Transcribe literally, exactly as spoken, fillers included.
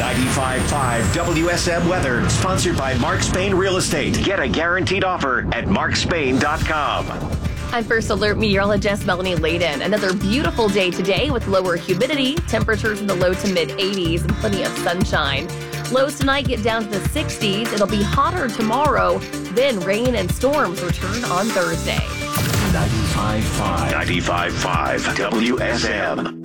ninety-five point five W S M weather, sponsored by Mark Spain Real Estate. Get a guaranteed offer at mark spain dot com. I'm First Alert meteorologist Melanie Layden. Another beautiful day today with lower humidity, temperatures in the low to mid eighties, and plenty of sunshine. Lows tonight get down to the sixties. It'll be hotter tomorrow. Then rain and storms return on Thursday. ninety-five point five ninety-five point five W S M.